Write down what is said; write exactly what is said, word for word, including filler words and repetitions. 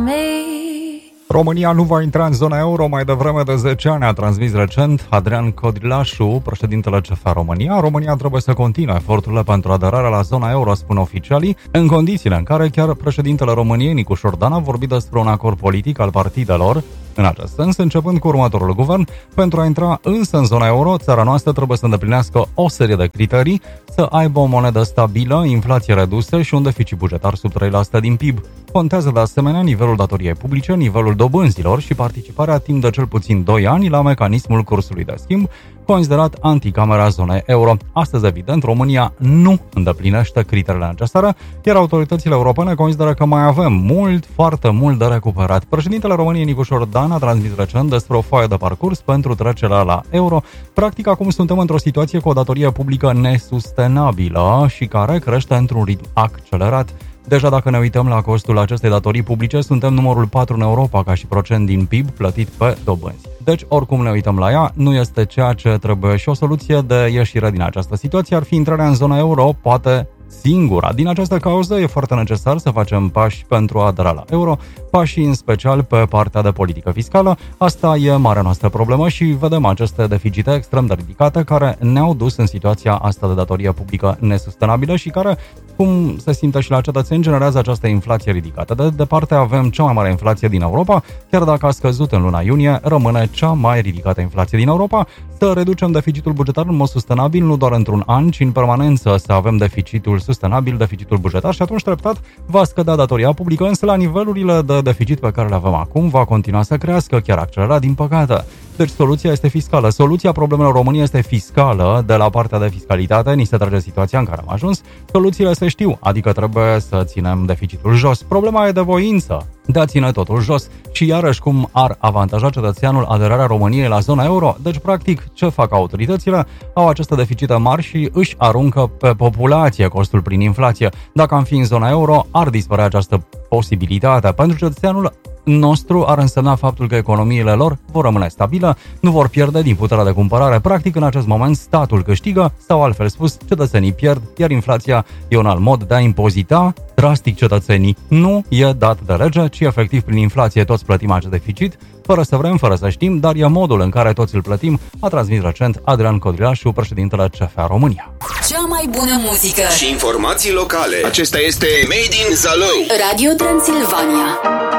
România nu va intra în zona euro mai devreme de zece ani, a transmis recent Adrian Codrilașu, președintele C F A România. România trebuie să continue eforturile pentru aderarea la zona euro, spun oficialii, în condițiile în care chiar președintele României, Nicu Șordan, a vorbit despre un acord politic al partidelor. În acest sens, începând cu următorul guvern, pentru a intra însă în zona euro, țara noastră trebuie să îndeplinească o serie de criterii, să aibă o monedă stabilă, inflație redusă și un deficit bugetar sub trei la sută din P I B. Contează de asemenea nivelul datoriei publice, nivelul dobânzilor și participarea timp de cel puțin doi ani la mecanismul cursului de schimb, considerat anticamera zonei euro. Astăzi, evident, România nu îndeplinește criteriile necesare, iar autoritățile europene consideră că mai avem mult, foarte mult de recuperat. Președintele României, Nicu Șordan, a transmis recent despre o foaie de parcurs pentru trecerea la euro. Practic, acum suntem într-o situație cu o datorie publică nesustenabilă și care crește într-un ritm accelerat. Deja dacă ne uităm la costul acestei datorii publice, suntem numărul patru în Europa ca și procent din P I B plătit pe dobânzi. Deci, oricum ne uităm la ea, nu este ceea ce trebuie și o soluție de ieșire din această situație ar fi intrarea în zona euro, poate singura. Din această cauză e foarte necesar să facem pași pentru a adera la euro, pași în special pe partea de politică fiscală. Asta e marea noastră problemă și vedem aceste deficite extrem de ridicate care ne-au dus în situația asta de datorie publică nesustenabilă și care, cum se simte și la cetățeni, generează această inflație ridicată. De departe avem cea mai mare inflație din Europa, chiar dacă a scăzut în luna iunie, rămâne cea mai ridicată inflație din Europa. Să reducem deficitul bugetar în mod sustenabil, nu doar într-un an, ci în permanență să avem deficitul sustenabil, deficitul bugetar și atunci treptat va scădea datoria publică, însă la nivelurile de deficit pe care le avem acum va continua să crească, chiar accelerat, din păcate. Deci soluția este fiscală. Soluția problemelor României este fiscală. De la partea de fiscalitate ni se trage situația în care am ajuns. Soluțiile se știu, adică trebuie să ținem deficitul jos. Problema e de voință de a ține totul jos. Și iarăși cum ar avantaja cetățeanul aderarea României la zona euro? Deci, practic, ce fac autoritățile? Au aceste deficite mari și își aruncă pe populație costul prin inflație. Dacă am fi în zona euro, ar dispărea această posibilitate. Pentru cetățeanul nostru ar însemna faptul că economiile lor vor rămâne stabile, nu vor pierde din puterea de cumpărare. Practic, în acest moment, statul câștigă sau, altfel spus, cetățenii pierd, iar inflația e un alt mod de a impozita drastic cetățenii. Nu e dat de lege, ci efectiv prin inflație toți plătim acest deficit, fără să vrem, fără să știm, dar e modul în care toți îl plătim, a transmis recent Adrian Codrilașu, președintele C F A România. Cea mai bună muzică și informații locale. Acesta este Made in Zalău. Radio Transilvania.